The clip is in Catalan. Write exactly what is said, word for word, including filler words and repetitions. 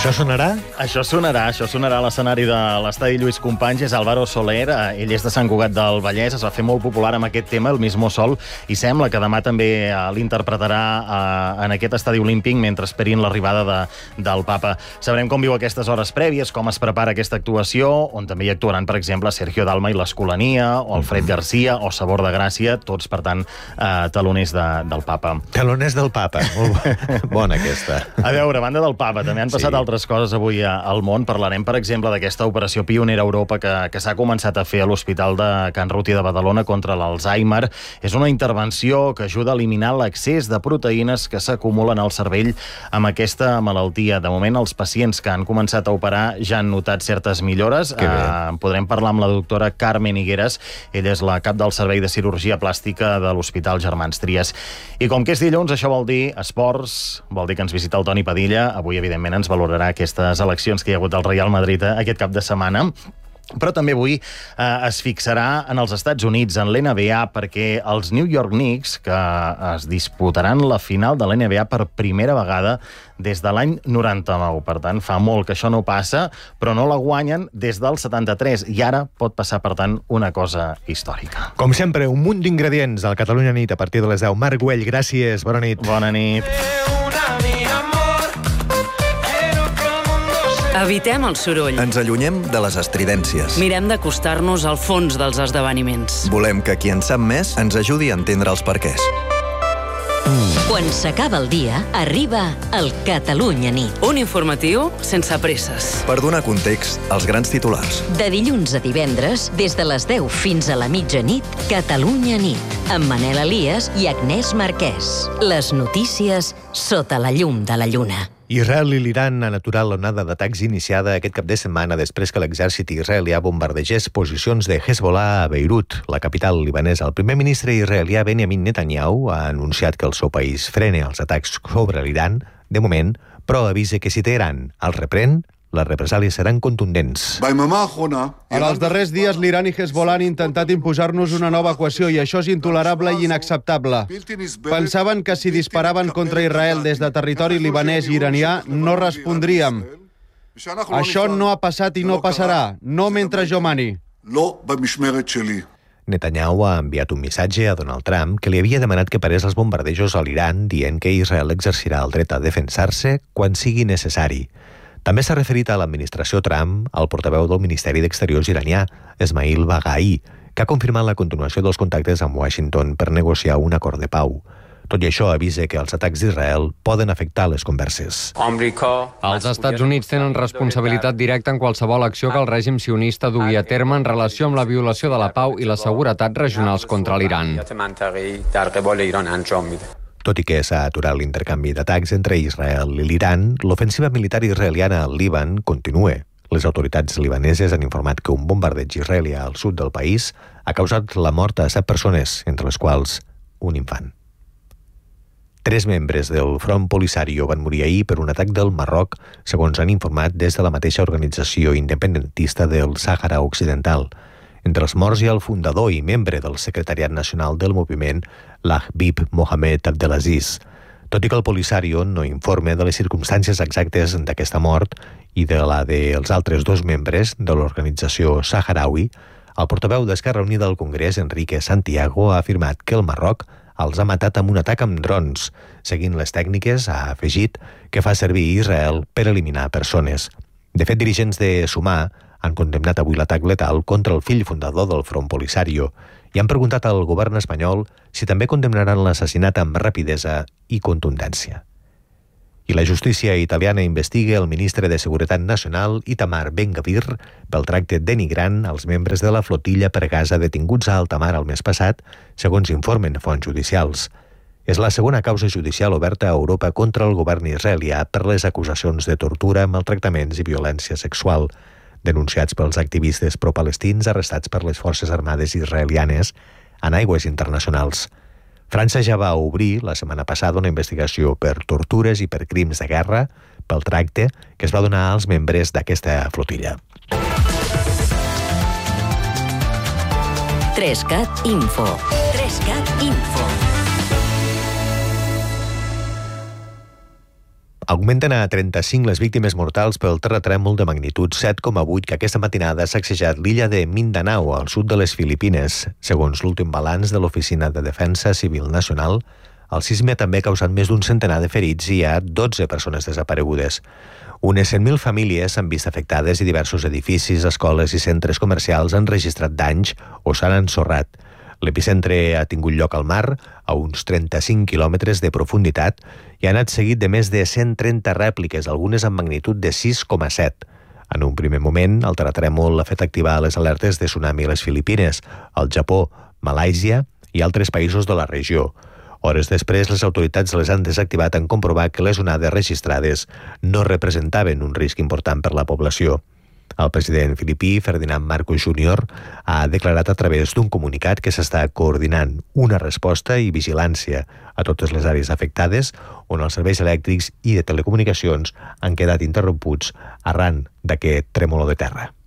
Això sonarà? Això sonarà, això sonarà a l'escenari de l'estadi Lluís Companys. És Álvaro Soler, ell és de Sant Cugat del Vallès, es va fer molt popular amb aquest tema, El mismo sol, i sembla que demà també l'interpretarà en aquest estadi olímpic mentre esperin l'arribada de, del papa. Sabrem com viu aquestes hores prèvies, com es prepara aquesta actuació, on també hi actuaran, per exemple, Sergio Dalma i l'Escolania, o Alfred Garcia, o Sabor de Gràcia, tots, per tant, eh, taloners de, del papa. Taloners del papa, molt bona aquesta. A veure, a banda del papa, també han passat sí. altres coses avui al món. Parlarem, per exemple, d'aquesta operació pionera a Europa que, que s'ha començat a fer a l'Hospital de Can Ruti de Badalona contra l'Alzheimer. És una intervenció que ajuda a eliminar l'excés de proteïnes que s'acumulen al cervell amb aquesta malaltia. De moment, els pacients que han començat a operar ja han notat certes millores. Eh, podrem parlar amb la doctora Carmen Higueras. Ella és la cap del Servei de Cirurgia Plàstica de l'Hospital Germans Trias. I com que és dilluns, això vol dir esports, vol dir que ens visita el Toni Padilla. Avui, evidentment, ens valorarà aquestes eleccions que hi ha hagut al Real Madrid aquest cap de setmana. Però també avui eh, es fixarà en els Estats Units, en l'N B A, perquè els New York Knicks, que es disputaran la final de l'N B A per primera vegada des de l'any noranta-nou. Per tant, fa molt que això no passa, però no la guanyen des del setanta-tres. I ara pot passar, per tant, una cosa històrica. Com sempre, un munt d'ingredients al Catalunya Nit a partir de les deu. Marc Güell, gràcies. Bona nit. Bona nit. Evitem el soroll. Ens allunyem de les estridències. Mirem d'acostar-nos al fons dels esdeveniments. Volem que qui en sap més ens ajudi a entendre els perquès. Quan s'acaba el dia, arriba el Catalunya Nit. Un informatiu sense presses. Per donar context als grans titulars. De dilluns a divendres, des de les deu fins a la mitjanit, Catalunya Nit, amb Manel Elias i Agnès Marquès. Les notícies sota la llum de la lluna. Israel i l'Iran han aturat l'onada d'atacs iniciada aquest cap de setmana després que l'exèrcit israelià bombardegés posicions de Hezbollah a Beirut, la capital libanesa. El primer ministre israelià Benjamin Netanyahu ha anunciat que el seu país frena els atacs sobre l'Iran, de moment, però avisa que si Teheran el reprèn, les represàlies seran contundents. En els darrers dies, l'Iran i Hezbollah han intentat imposar-nos una nova equació i això és intolerable i inacceptable. Pensaven que si disparaven contra Israel des de territori libanès i iranià, no respondríem. Això no ha passat i no passarà, no mentre jo mani. Netanyahu ha enviat un missatge a Donald Trump que li havia demanat que parés els bombardejos a l'Iran, dient que Israel exercirà el dret a defensar-se quan sigui necessari. També s'ha referit a l'administració Trump al portaveu del Ministeri d'Exteriors iranià, Esmail Baghai, que ha confirmat la continuació dels contactes amb Washington per negociar un acord de pau. Tot i això, avisa que els atacs d'Israel poden afectar les converses. Els Estats Units tenen responsabilitat directa en qualsevol acció que el règim sionista dugui a terme en relació amb la violació de la pau i la seguretat regionals contra l'Iran. Tot i que s'ha aturat l'intercanvi d'atacs entre Israel i l'Iran, l'ofensiva militar israeliana al Líban continua. Les autoritats libaneses han informat que un bombardeig israelià al sud del país ha causat la mort a set persones, entre les quals un infant. Tres membres del Front Polisario van morir ahir per un atac del Marroc, segons han informat des de la mateixa organització independentista del Sàhara Occidental. Entre els morts hi ha el fundador i membre del secretariat nacional del moviment, l'Habib Mohamed Abdelaziz. Tot i que el Polisario no informa de les circumstàncies exactes d'aquesta mort i de la dels altres dos membres de l'organització saharaui, el portaveu d'Esquerra Unida al Congrés, Enrique Santiago, ha afirmat que el Marroc els ha matat amb un atac amb drons, seguint les tècniques, ha afegit, que fa servir Israel per eliminar persones. De fet, dirigents de Sumar han condemnat avui l'atac letal contra el fill fundador del Front Polisario i han preguntat al govern espanyol si també condemnaran l'assassinat amb rapidesa i contundència. I la justícia italiana investiga el ministre de Seguretat Nacional, Itamar Ben-Gvir, pel tracte denigrant als membres de la flotilla per Gaza detinguts a alta mar el mes passat, segons informen fonts judicials. És la segona causa judicial oberta a Europa contra el govern israelià per les acusacions de tortura, maltractaments i violència sexual, denunciats pels activistes pro-palestins arrestats per les forces armades israelianes en aigües internacionals. França ja va obrir la setmana passada una investigació per tortures i per crims de guerra pel tracte que es va donar als membres d'aquesta flotilla. Trescat Info. Trescat Info. Augmenten a trenta-cinc les víctimes mortals pel terratrèmol de magnitud set coma vuit que aquesta matinada ha sacsejat l'illa de Mindanao, al sud de les Filipines. Segons l'últim balanç de l'Oficina de Defensa Civil Nacional, el sisme també ha causat més d'un centenar de ferits i hi ha dotze persones desaparegudes. Unes cent mil famílies s'han vist afectades i diversos edificis, escoles i centres comercials han registrat danys o s'han ensorrat. L'epicentre ha tingut lloc al mar, a uns trenta-cinc quilòmetres de profunditat, i ha anat seguit de més de cent trenta rèpliques, algunes amb magnitud de sis coma set. En un primer moment, el terratrèmol ha fet activar les alertes de tsunami a les Filipines, al Japó, Malàisia i altres països de la regió. Hores després, les autoritats les han desactivat en comprovar que les onades registrades no representaven un risc important per la població. El president filipí, Ferdinand Marcos júnior, ha declarat a través d'un comunicat que s'està coordinant una resposta i vigilància a totes les àrees afectades on els serveis elèctrics i de telecomunicacions han quedat interromputs arran d'aquest trèmolo de terra.